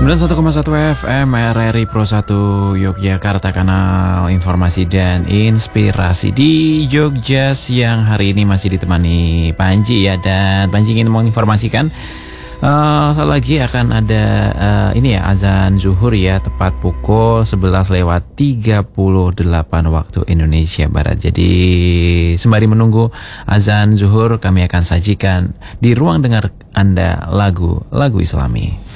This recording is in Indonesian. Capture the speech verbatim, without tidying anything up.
sembilan puluh satu koma satu F M R R I Pro satu Yogyakarta, kanal informasi dan inspirasi di Jogja siang hari ini masih ditemani Panji ya. Dan Panji ingin menginformasikan uh, lagi akan ada uh, ini ya, azan zuhur ya, tepat pukul sebelas lewat tiga puluh delapan waktu Indonesia Barat. Jadi sembari menunggu azan zuhur, kami akan sajikan di ruang dengar Anda lagu-lagu Islami.